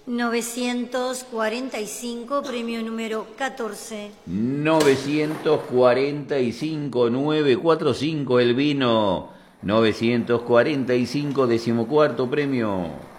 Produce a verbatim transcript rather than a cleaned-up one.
novecientos cuarenta y cinco, premio número catorce. novecientos cuarenta y cinco, novecientos cuarenta y cinco el vino. novecientos cuarenta y cinco, decimocuarto premio.